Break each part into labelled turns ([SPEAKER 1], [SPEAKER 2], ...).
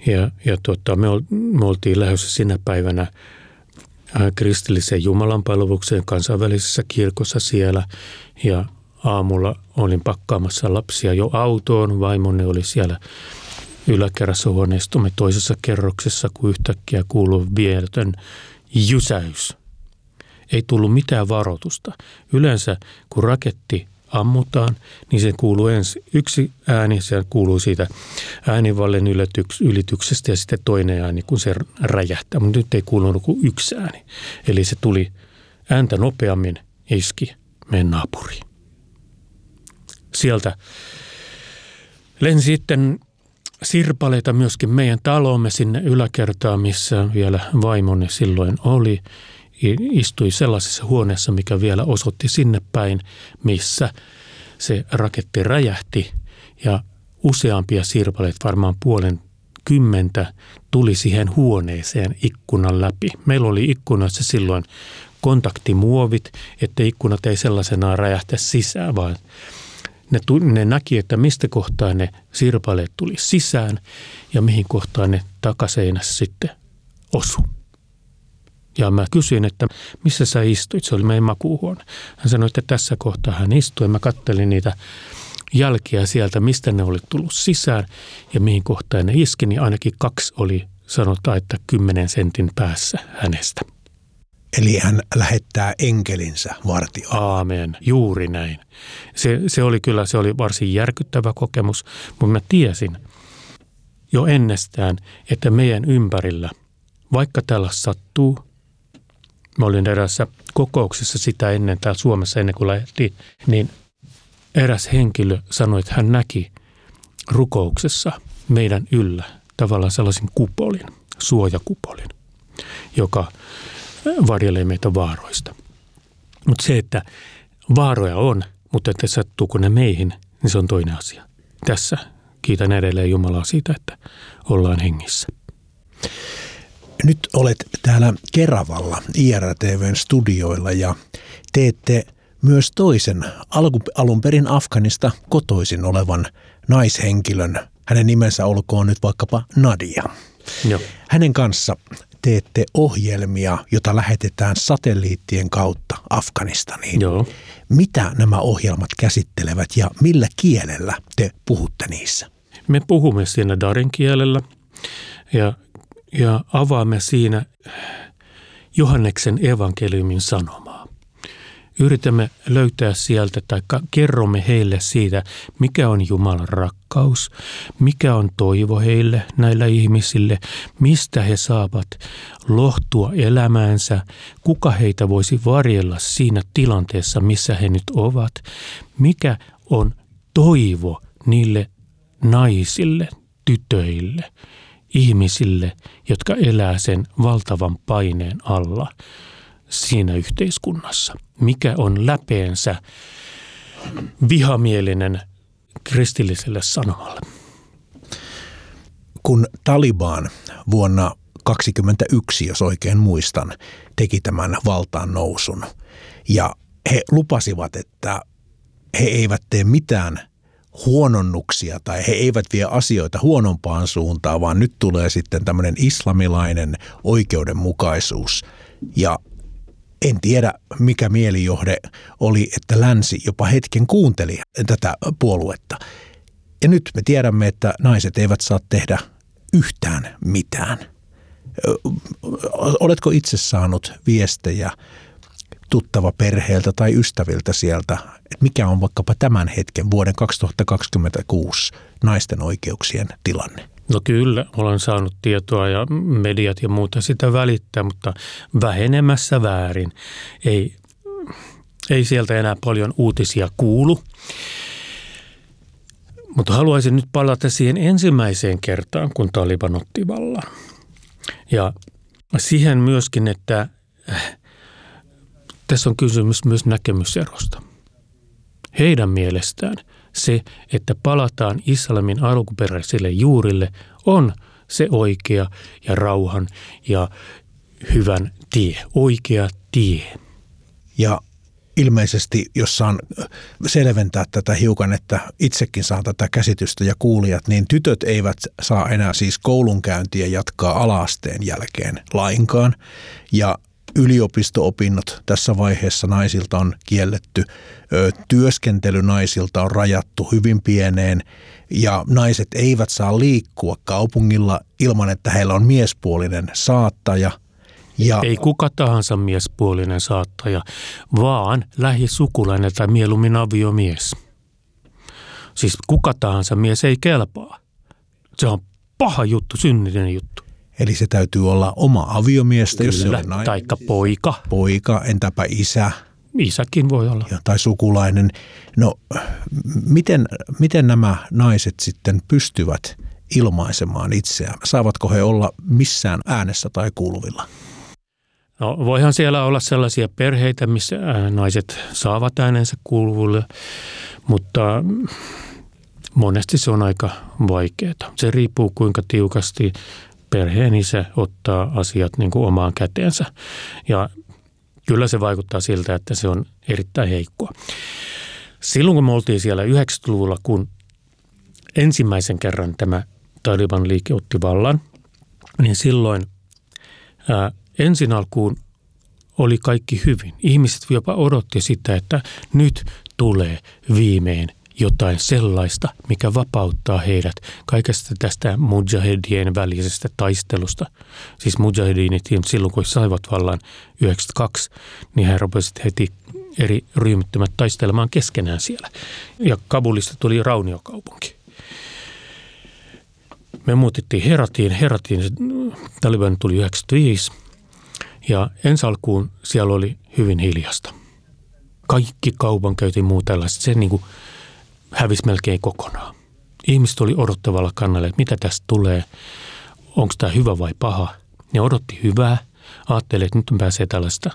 [SPEAKER 1] Me oltiin lähdössä sinä päivänä kristilliseen jumalanpalvelukseen kansainvälisessä kirkossa siellä ja aamulla olin pakkaamassa lapsia jo autoon. Vaimoni oli siellä yläkerrassa huoneistomme toisessa kerroksessa, kun yhtäkkiä kuului vielätön jysäys. Ei tullut mitään varoitusta. Yleensä kun raketti ammutaan, niin se kuuluu ensin yksi ääni, se kuuluu siitä äänivallen ylityksestä ja sitten toinen ääni, kun se räjähtää. Mutta nyt ei kuulunut kuin yksi ääni. Eli se tuli ääntä nopeammin, iski meidän naapuriin. Sieltä lensi sitten sirpaleita myöskin meidän taloomme sinne yläkertaan, missä vielä vaimoni silloin oli. Istui sellaisessa huoneessa, mikä vielä osoitti sinne päin, missä se raketti räjähti ja useampia sirpaleita, varmaan 50, tuli siihen huoneeseen ikkunan läpi. Meillä oli ikkunoissa silloin kontaktimuovit, että ikkunat ei sellaisenaan räjähtä sisään, vaan ne näki, että mistä kohtaa ne sirpaleet tuli sisään ja mihin kohtaan ne takaseinässä sitten osu. Ja mä kysyin, että missä sä istuit? Se oli meidän makuuhuone. Hän sanoi, että tässä kohtaa hän istui. Mä kattelin niitä jälkiä sieltä, mistä ne oli tullut sisään ja mihin kohtaan ne iski. Niin ainakin 2 oli sanotaan, että 10 sentin päässä hänestä.
[SPEAKER 2] Eli hän lähettää enkelinsä vartioon.
[SPEAKER 1] Aamen, juuri näin. Se oli varsin järkyttävä kokemus, mutta mä tiesin jo ennestään, että meidän ympärillä, vaikka tällä sattuu, mä olin erässä kokouksessa sitä ennen täällä Suomessa ennen kuin lähdettiin, niin eräs henkilö sanoi, että hän näki rukouksessa meidän yllä tavallaan sellaisen kupolin, suojakupolin, joka varjelee meitä vaaroista. Mutta se, että vaaroja on, mutta että sattuuko ne meihin, niin se on toinen asia. Tässä kiitän edelleen Jumalaa siitä, että ollaan hengissä.
[SPEAKER 2] Nyt olet täällä Keravalla IRTV:n studioilla ja teette myös toisen alun perin Afganista kotoisin olevan naishenkilön. Hänen nimensä olkoon nyt vaikkapa Nadia.
[SPEAKER 1] Joo.
[SPEAKER 2] Hänen kanssa teette ohjelmia, jota lähetetään satelliittien kautta Afganistaniin.
[SPEAKER 1] Joo.
[SPEAKER 2] Mitä nämä ohjelmat käsittelevät ja millä kielellä te puhutte niissä?
[SPEAKER 1] Me puhumme siinä darin kielellä ja avaamme siinä Johanneksen evankeliumin sanomaa. Yritämme löytää sieltä tai kerromme heille siitä, mikä on Jumalan rakkaus, mikä on toivo heille, näillä ihmisille, mistä he saavat lohtua elämäänsä, kuka heitä voisi varjella siinä tilanteessa, missä he nyt ovat, mikä on toivo niille naisille, tytöille, ihmisille, jotka elää sen valtavan paineen alla siinä yhteiskunnassa. Mikä on läpeensä vihamielinen kristilliselle sanomalle.
[SPEAKER 2] Kun Taliban vuonna 2021, jos oikein muistan, teki tämän valtaan nousun ja he lupasivat, että he eivät tee mitään huononnuksia tai he eivät vie asioita huonompaan suuntaan, vaan nyt tulee sitten tämmöinen islamilainen oikeudenmukaisuus. Ja en tiedä, mikä mielijohde oli, että länsi jopa hetken kuunteli tätä puoluetta. Ja nyt me tiedämme, että naiset eivät saa tehdä yhtään mitään. Oletko itse saanut viestejä tuttava perheeltä tai ystäviltä sieltä, että mikä on vaikkapa tämän hetken vuoden 2026 naisten oikeuksien tilanne?
[SPEAKER 1] No kyllä, olen saanut tietoa ja mediat ja muuta sitä välittää, mutta vähenemässä väärin. Ei sieltä enää paljon uutisia kuulu. Mutta haluaisin nyt palata siihen ensimmäiseen kertaan, kun Taliban otti vallan. Ja siihen myöskin, että tässä on kysymys myös näkemyserosta. Heidän mielestään se, että palataan islamin alkuperäisille juurille, on se oikea ja rauhan ja hyvän tie, oikea tie.
[SPEAKER 2] Ja ilmeisesti, jos saan selventää tätä hiukan, että itsekin saan tätä käsitystä ja kuulijat, niin tytöt eivät saa enää siis koulunkäyntiä jatkaa ala-asteen jälkeen lainkaan. Ja yliopisto-opinnot tässä vaiheessa naisilta on kielletty, työskentely naisilta on rajattu hyvin pieneen ja naiset eivät saa liikkua kaupungilla ilman, että heillä on miespuolinen saattaja. Ja
[SPEAKER 1] ei kuka tahansa miespuolinen saattaja, vaan lähisukulainen tai mieluummin aviomies. Siis kuka tahansa mies ei kelpaa. Se on paha juttu, synninen juttu.
[SPEAKER 2] Eli se täytyy olla oma aviomiestä,
[SPEAKER 1] Kyllä,
[SPEAKER 2] jos se on nainen.
[SPEAKER 1] Taikka poika.
[SPEAKER 2] Poika, entäpä isä?
[SPEAKER 1] Isäkin voi olla.
[SPEAKER 2] Tai sukulainen. No, miten nämä naiset sitten pystyvät ilmaisemaan itseään? Saavatko he olla missään äänessä tai kuuluvilla?
[SPEAKER 1] No, voihan siellä olla sellaisia perheitä, missä naiset saavat äänensä kuuluville, mutta monesti se on aika vaikeaa. Se riippuu kuinka tiukasti perheen isä ottaa asiat niin kuin omaan käteensä. Ja kyllä se vaikuttaa siltä, että se on erittäin heikkoa. Silloin kun me oltiin siellä 90-luvulla, kun ensimmäisen kerran tämä Taliban-liike otti vallan, niin silloin ensin alkuun oli kaikki hyvin. Ihmiset jopa odotti sitä, että nyt tulee viimein jotain sellaista, mikä vapauttaa heidät kaikesta tästä mujahedien välisestä taistelusta. Siis mujahedinit silloin, kun saivat vallan 92, niin he rupesivat heti eri ryhmittymät taistelemaan keskenään siellä. Ja Kabulista tuli rauniokaupunki. Me muutittiin Heratiin, Taliban tuli 95 ja ensi alkuun siellä oli hyvin hiljasta. Kaikki kaupankäynti ja muu tällaiset, se niin kuin hävisi melkein kokonaan. Ihmiset oli odottavalla kannalla, että mitä tästä tulee, onko tämä hyvä vai paha. Ne odotti hyvää, ajatteli, että nyt pääsee tällaista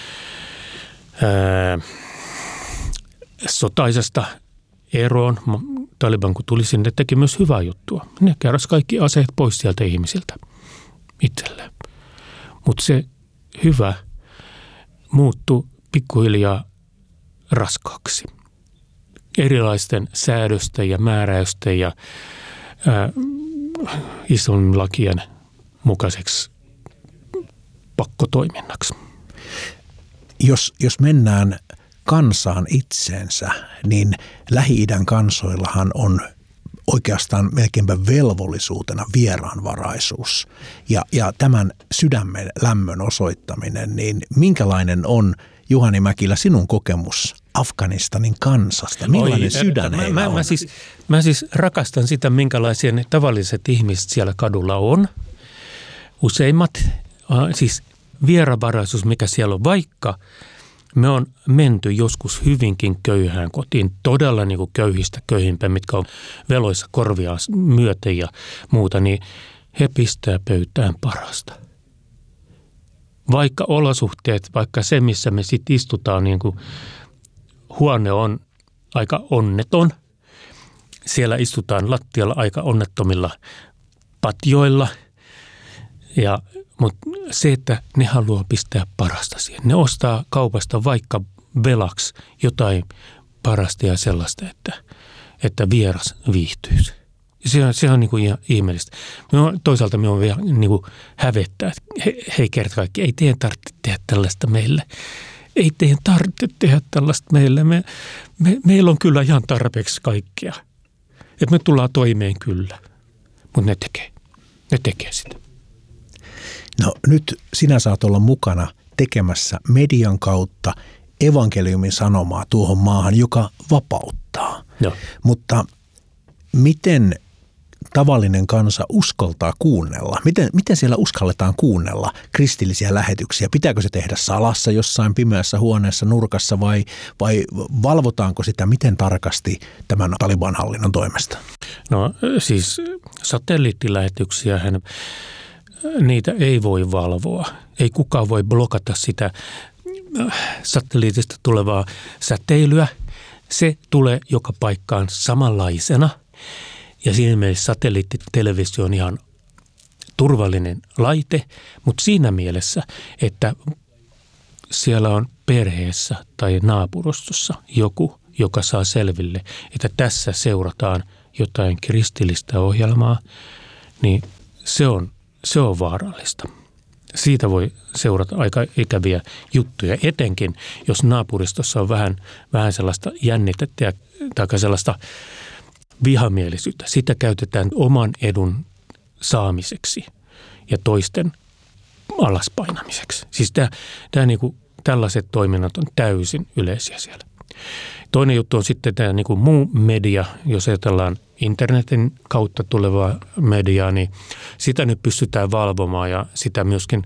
[SPEAKER 1] sotaisesta eroon. Taliban kun tuli sinne, teki myös hyvää juttua. Ne keräsi kaikki aseet pois sieltä ihmisiltä itselleen. Mutta se hyvä muuttui pikkuhiljaa raskaaksi. Erilaisten säädösten ja määräysten ja islamilakien mukaiseksi pakkotoiminnaksi.
[SPEAKER 2] Jos mennään kansaan itseensä, niin Lähi-idän kansoillahan on oikeastaan melkeinpä velvollisuutena vieraanvaraisuus ja tämän sydämen lämmön osoittaminen, niin minkälainen on, Juhani Mäkilä, sinun kokemus Afganistanin kansasta? Millainen sydän heillä on?
[SPEAKER 1] Mä siis rakastan sitä, minkälaisia ne tavalliset ihmiset siellä kadulla on. Useimmat, siis vieraanvaraisuus, mikä siellä on, vaikka me on menty joskus hyvinkin köyhään kotiin, todella niin kuin köyhistä köyhimpää, mitkä on veloissa korvia myöten ja muuta, niin he pistää pöytään parasta. Vaikka olosuhteet, vaikka se, missä me sitten istutaan, niin kuin huone on aika onneton, siellä istutaan lattialla aika onnettomilla patjoilla, mutta se, että ne haluaa pistää parasta siihen. Ne ostaa kaupasta vaikka velaksi jotain parasta ja sellaista, että vieras viihtyisi. Se on niin kuin ihan ihmeellistä. Toisaalta me on vielä niin kuin hävettää, että hei kerta kaikki, ei teidän tarvitse tehdä tällaista meille. Ei teidän tarvitse tehdä tällaista meille. Meillä on kyllä ihan tarpeeksi kaikkea. Että me tullaan toimeen kyllä, mutta ne tekee sitä.
[SPEAKER 2] No nyt sinä saat olla mukana tekemässä median kautta evankeliumin sanomaa tuohon maahan, joka vapauttaa.
[SPEAKER 1] No.
[SPEAKER 2] Mutta miten tavallinen kansa uskaltaa kuunnella? Miten siellä uskalletaan kuunnella kristillisiä lähetyksiä? Pitääkö se tehdä salassa jossain pimeässä huoneessa nurkassa vai valvotaanko sitä miten tarkasti tämän Taliban-hallinnon toimesta?
[SPEAKER 1] No siis satelliittilähetyksiähän niitä ei voi valvoa. Ei kukaan voi blokata sitä satelliitista tulevaa säteilyä. Se tulee joka paikkaan samanlaisena. Ja siinä mielessä satelliittitelevisio on ihan turvallinen laite, mutta siinä mielessä, että siellä on perheessä tai naapurustossa joku, joka saa selville, että tässä seurataan jotain kristillistä ohjelmaa, niin se on vaarallista. Siitä voi seurata aika ikäviä juttuja, etenkin jos naapuristossa on vähän sellaista jännitettä tai sellaista vihamielisyyttä. Sitä käytetään oman edun saamiseksi ja toisten alaspainamiseksi. Siis tämä niinku, tällaiset toiminnat on täysin yleisiä siellä. Toinen juttu on sitten tämä niinku muu media, jos ajatellaan internetin kautta tulevaa mediaa, niin sitä nyt pystytään valvomaan ja sitä myöskin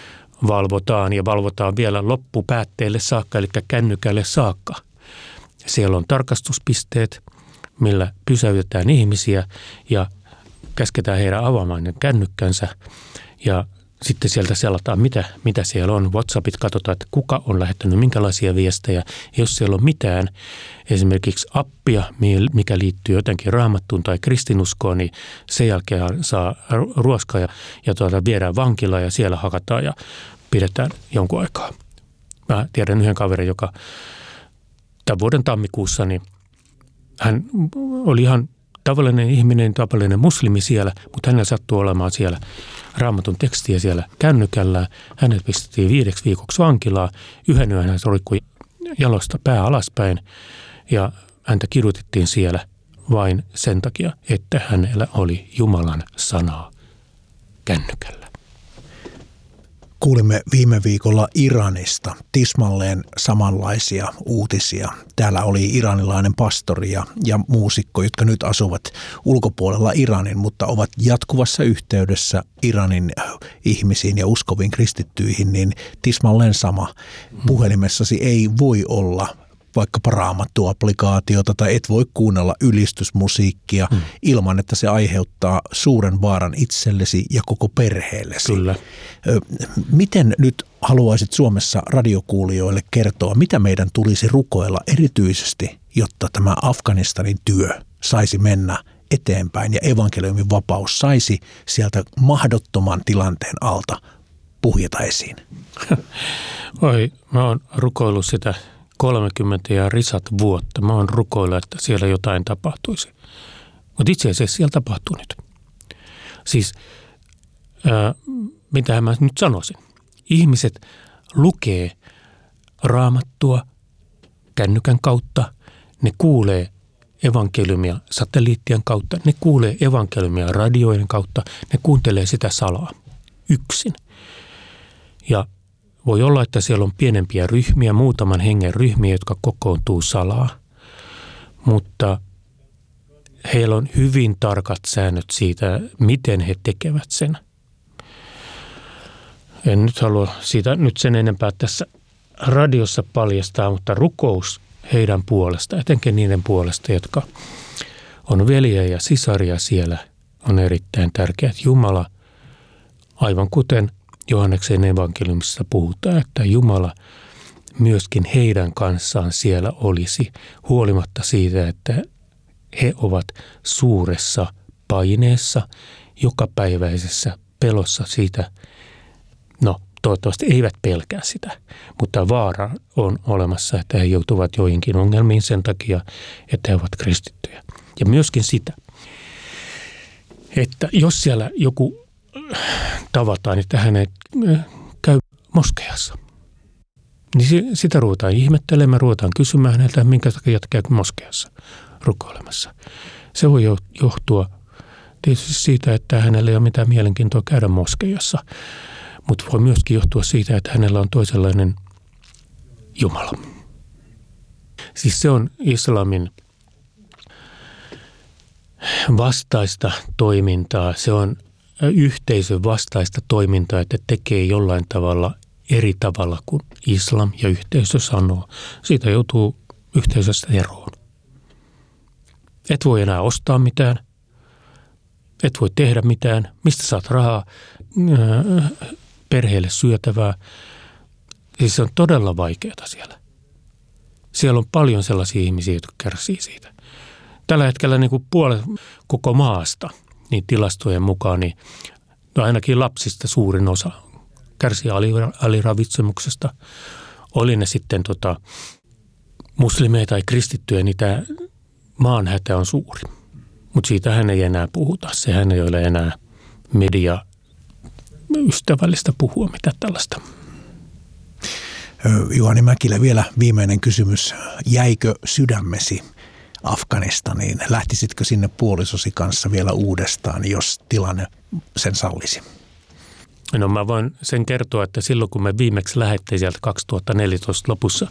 [SPEAKER 1] valvotaan vielä loppupäätteelle saakka, eli kännykälle saakka. Siellä on tarkastuspisteet, millä pysäytetään ihmisiä ja käsketään heidän avaamaan ne kännykkänsä ja sitten sieltä selataan, mitä siellä on. WhatsAppit katsotaan, että kuka on lähettänyt minkälaisia viestejä. Ja jos siellä on mitään, esimerkiksi appia, mikä liittyy jotenkin raamattuun tai kristinuskoon, niin sen jälkeen saa ruoskaa ja viedään vankilaan ja siellä hakataan ja pidetään jonkun aikaa. Mä tiedän yhden kaverin, joka tämän vuoden tammikuussa, niin hän oli ihan tavallinen ihminen, tavallinen muslimi siellä, mutta hänellä sattuu olemaan siellä raamatun tekstiä siellä kännykällä. Hänet pistettiin 5 viikoksi vankilaa. Yhden yön hän roikkui jalosta pää alaspäin ja häntä kidutettiin siellä vain sen takia, että hänellä oli Jumalan sanaa kännykällä.
[SPEAKER 2] Kuulimme viime viikolla Iranista tismalleen samanlaisia uutisia. Täällä oli iranilainen pastori ja muusikko, jotka nyt asuvat ulkopuolella Iranin, mutta ovat jatkuvassa yhteydessä Iranin ihmisiin ja uskoviin kristittyihin, niin tismalleen sama. Puhelimessasi ei voi olla vaikkapa raamattuapplikaatiota tai et voi kuunnella ylistysmusiikkia ilman, että se aiheuttaa suuren vaaran itsellesi ja koko perheellesi.
[SPEAKER 1] Kyllä.
[SPEAKER 2] Miten nyt haluaisit Suomessa radiokuulijoille kertoa, mitä meidän tulisi rukoilla erityisesti, jotta tämä Afganistanin työ saisi mennä eteenpäin ja evankeliumin vapaus saisi sieltä mahdottoman tilanteen alta puhjeta esiin?
[SPEAKER 1] Mä oon rukoillut sitä 30 ja risat vuotta. Mä oon rukoillut, että siellä jotain tapahtuisi. Mutta itse asiassa siellä tapahtuu nyt. Siis, mitähän mä nyt sanoisin. Ihmiset lukee raamattua kännykän kautta. Ne kuulee evankeliumia satelliittien kautta. Ne kuulee evankeliumia radioiden kautta. Ne kuuntelee sitä salaa yksin. Ja voi olla, että siellä on pienempiä ryhmiä, muutaman hengen ryhmiä, jotka kokoontuu salaa, mutta heillä on hyvin tarkat säännöt siitä, miten he tekevät sen. En nyt halua siitä nyt sen enempää tässä radiossa paljastaa, mutta rukous heidän puolesta, etenkin niiden puolesta, jotka on veljiä ja sisaria siellä, on erittäin tärkeää. Jumala, aivan kuten Johanneksen evankeliumissa puhutaan, että Jumala myöskin heidän kanssaan siellä olisi, huolimatta siitä, että he ovat suuressa paineessa, jokapäiväisessä pelossa siitä. No, toivottavasti eivät pelkää sitä, mutta vaara on olemassa, että he joutuvat joihinkin ongelmiin sen takia, että he ovat kristittyjä. Ja myöskin sitä, että jos siellä joku tavataan, että hänet käy moskeijassa, niin sitä ruvetaan ihmettelemään, ruvetaan kysymään häneltä, minkä takia käy moskeijassa rukoilemassa. Se voi johtua tietysti siitä, että hänellä ei ole mitään mielenkiintoa käydä moskeijassa, mutta voi myöskin johtua siitä, että hänellä on toisenlainen Jumala. Siis se on islamin vastaista toimintaa, se on yhteisön vastaista toimintaa, että tekee jollain tavalla eri tavalla kuin islam ja yhteisö sanoo. Siitä joutuu yhteisöstä eroon. Et voi enää ostaa mitään, et voi tehdä mitään, mistä saat rahaa perheelle syötävää. Siis se on todella vaikeaa siellä. Siellä on paljon sellaisia ihmisiä, jotka kärsii siitä. Tällä hetkellä niin kuin puolet koko maasta, niin tilastojen mukaan, niin ainakin lapsista suurin osa kärsii aliravitsemuksesta, Oli ne sitten muslimeja tai kristittyjä, niin tämä maanhätä on suuri. Mutta siitähän ei enää puhuta. Sehän ei ole enää mediaystävällistä puhua mitään tällaista.
[SPEAKER 2] Juhani Mäkilä, vielä viimeinen kysymys. Jäikö sydämesi Afganistaniin? Lähtisitkö sinne puolisosi kanssa vielä uudestaan, jos tilanne sen sallisi?
[SPEAKER 1] No mä voin sen kertoa, että silloin kun me viimeksi lähdettiin sieltä 2014 lopussa,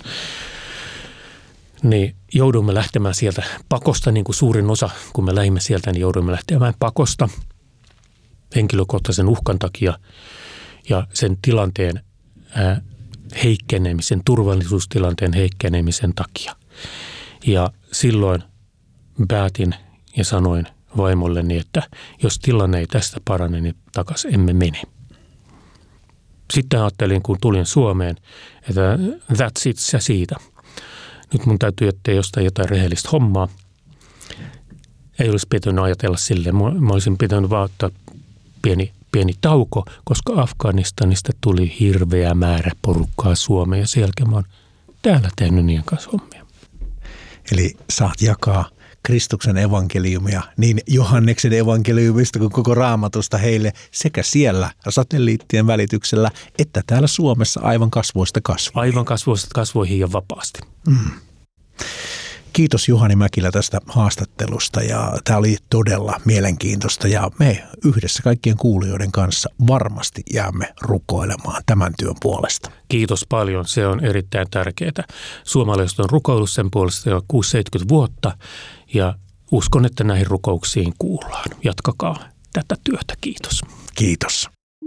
[SPEAKER 1] niin joudumme lähtemään sieltä pakosta, niin kuin suurin osa, kun me lähdimme sieltä, niin joudumme lähtemään pakosta henkilökohtaisen uhkan takia ja sen tilanteen heikkenemisen, turvallisuustilanteen heikkenemisen takia. Ja silloin päätin ja sanoin vaimolleni, että jos tilanne ei tästä parane, niin takaisin emme mene. Sitten ajattelin, kun tulin Suomeen, että that's it, se siitä. Nyt mun täytyy etsiä jostain jotain rehellistä hommaa. Ei olisi pitänyt ajatella silleen. Mä olisin pitänyt vaan ottaa pieni tauko, koska Afganistanista tuli hirveä määrä porukkaa Suomeen ja sen jälkeen mä oon täällä tehnyt niiden kanssa hommia.
[SPEAKER 2] Eli saat jakaa Kristuksen evankeliumia niin Johanneksen evankeliumista kuin koko Raamatusta heille sekä siellä satelliittien välityksellä että täällä Suomessa aivan kasvoista kasvoihin.
[SPEAKER 1] Aivan kasvoista kasvoihin ja vapaasti.
[SPEAKER 2] Kiitos Juhani Mäkilä tästä haastattelusta ja tämä oli todella mielenkiintoista ja me yhdessä kaikkien kuulijoiden kanssa varmasti jäämme rukoilemaan tämän työn puolesta.
[SPEAKER 1] Kiitos paljon, se on erittäin tärkeää. Suomalaiset on rukoillut sen puolesta jo 60-70 vuotta ja uskon, että näihin rukouksiin kuullaan. Jatkakaa tätä työtä, kiitos.
[SPEAKER 2] Kiitos.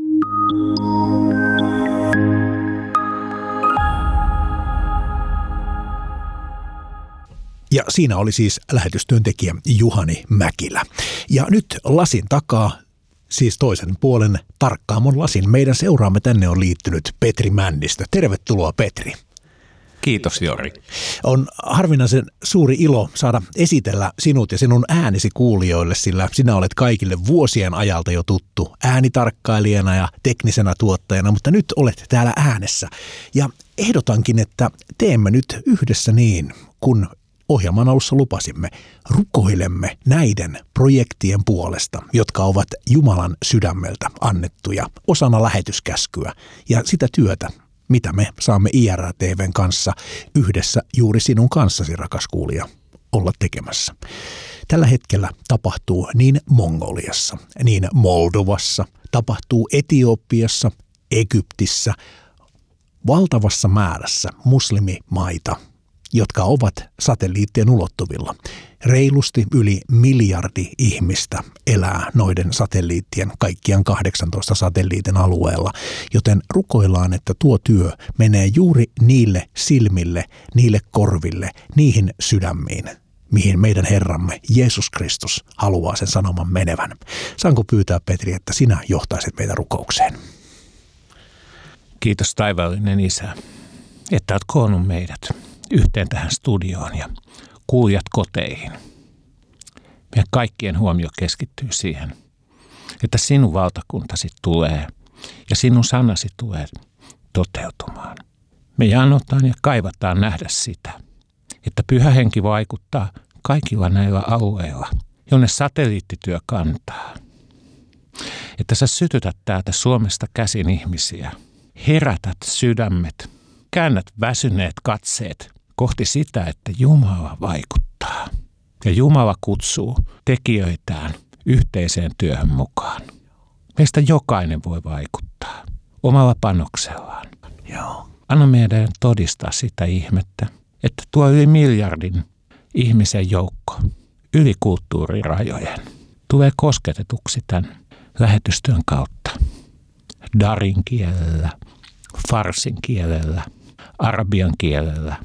[SPEAKER 2] Ja siinä oli siis lähetystyöntekijä Juhani Mäkilä. Ja nyt lasin takaa, siis toisen puolen Tarkkaamon lasin, meidän seuraamme tänne on liittynyt Petri Männistö. Tervetuloa Petri.
[SPEAKER 3] Kiitos Jori.
[SPEAKER 2] On harvinaisen suuri ilo saada esitellä sinut ja sinun äänesi kuulijoille, sillä sinä olet kaikille vuosien ajalta jo tuttu äänitarkkailijana ja teknisenä tuottajana, mutta nyt olet täällä äänessä. Ja ehdotankin, että teemme nyt yhdessä niin, kun ohjelman alussa lupasimme, rukoilemme näiden projektien puolesta, jotka ovat Jumalan sydämeltä annettuja osana lähetyskäskyä ja sitä työtä, mitä me saamme IRA-TV:n kanssa yhdessä juuri sinun kanssasi, rakas kuulija, olla tekemässä. Tällä hetkellä tapahtuu niin Mongoliassa, niin Moldovassa, tapahtuu Etiopiassa, Egyptissä, valtavassa määrässä muslimimaita, jotka ovat satelliittien ulottuvilla. Reilusti yli 1 miljardi ihmistä elää noiden satelliittien, kaikkiaan 18 satelliitin alueella, joten rukoillaan, että tuo työ menee juuri niille silmille, niille korville, niihin sydämiin, mihin meidän Herramme Jeesus Kristus haluaa sen sanoman menevän. Saanko pyytää, Petri, että sinä johtaisit meitä rukoukseen?
[SPEAKER 3] Kiitos taivaallinen Isä, että olet koonnut meidät yhteen tähän studioon ja kuulijat koteihin. Meidän kaikkien huomio keskittyy siihen, että sinun valtakuntasi tulee ja sinun sanasi tulee toteutumaan. Me janotaan ja kaivataan nähdä sitä, että Pyhä Henki vaikuttaa kaikilla näillä alueilla, jonne satelliittityö kantaa. Että sä sytytät täältä Suomesta käsin ihmisiä, herätät sydämet, käännät väsyneet katseet kohti sitä, että Jumala vaikuttaa. Ja Jumala kutsuu tekijöitään yhteiseen työhön mukaan. Meistä jokainen voi vaikuttaa omalla panoksellaan.
[SPEAKER 2] Joo.
[SPEAKER 3] Anna meidän todistaa sitä ihmettä, että tuo yli 1 miljardin ihmisen joukko yli kulttuurirajojen tulee kosketetuksi tämän lähetystyön kautta. Darin kielellä, farsin kielellä, arabian kielellä.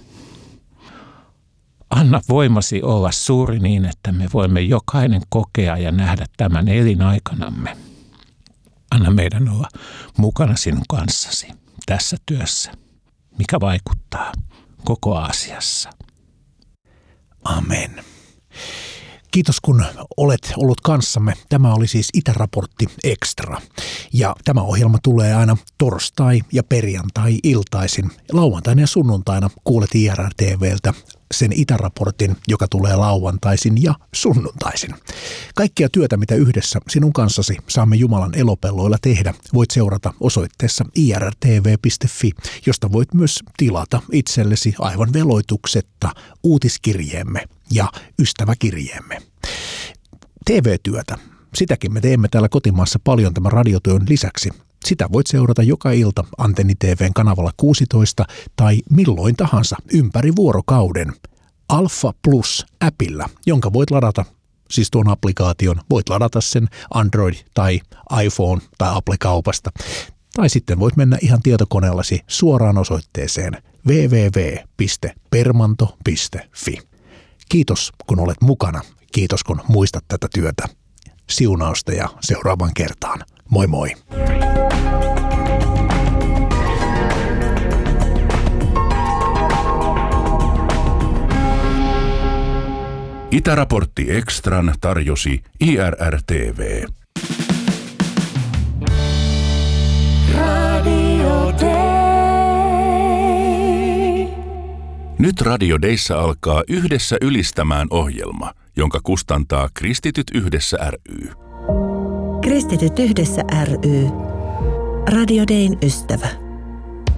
[SPEAKER 3] Anna voimasi olla suuri niin, että me voimme jokainen kokea ja nähdä tämän elinaikanamme. Anna meidän olla mukana sinun kanssasi tässä työssä, mikä vaikuttaa koko Aasiassa.
[SPEAKER 2] Amen. Kiitos kun olet ollut kanssamme. Tämä oli siis Itäraportti Extra. Ja tämä ohjelma tulee aina torstai- ja perjantai-iltaisin. Lauantaina ja sunnuntaina kuulet IRR-TVltä sen Itäraportin, joka tulee lauantaisin ja sunnuntaisin. Kaikkia työtä, mitä yhdessä sinun kanssasi saamme Jumalan elopelloilla tehdä, voit seurata osoitteessa irrtv.fi, josta voit myös tilata itsellesi aivan veloituksetta uutiskirjeemme ja ystäväkirjeemme. TV-työtä, sitäkin me teemme täällä kotimaassa paljon tämän radiotyön lisäksi. Sitä voit seurata joka ilta Antenni TV:n kanavalla 16 tai milloin tahansa ympäri vuorokauden Alfa Plus-äpillä, jonka voit ladata, siis tuon applikaation, voit ladata sen Android- tai iPhone- tai Apple-kaupasta. Tai sitten voit mennä ihan tietokoneellasi suoraan osoitteeseen www.permanto.fi. Kiitos kun olet mukana, kiitos kun muistat tätä työtä. Siunausta ja seuraavaan kertaan. Moi moi!
[SPEAKER 4] Itäraportti Extran tarjosi IRR-TV.
[SPEAKER 5] Radio Day.
[SPEAKER 4] Nyt Radio Dayssä alkaa Yhdessä ylistämään -ohjelma, jonka kustantaa Kristityt Yhdessä ry.
[SPEAKER 5] Kristityt Yhdessä ry. Radio Dayn ystävä.